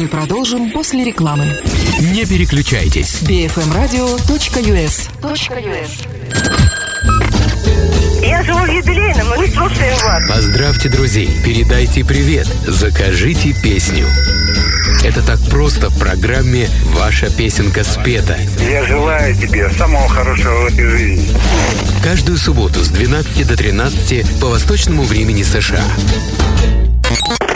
Мы продолжим после рекламы. Не переключайтесь. bfmradio.us. Я живу в юбилейном, мы слушаем вас. Поздравьте друзей, передайте привет, закажите песню. Это так просто в программе «Ваша песенка спета». Я желаю тебе самого хорошего в этой жизни. Каждую субботу с 12 до 13 по восточному времени США.